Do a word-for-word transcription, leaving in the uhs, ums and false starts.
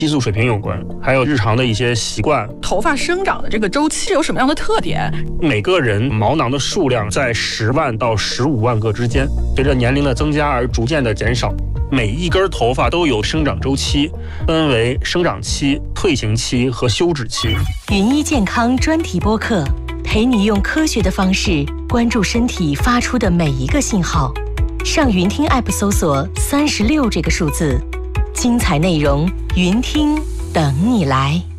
激素水平有关，还有日常的一些习惯。 头发生长的这个周期有什么样的特点？ 每个人毛囊的数量在十万到十五万个之间，随着年龄的增加而逐渐的减少。每一根头发都有生长周期，分为生长期、退行期和休止期。 云医健康专题播客，陪你用科学的方式关注身体发出的每一个信号。上云听 App 搜索三十六这个数字，精彩内容云听等你来。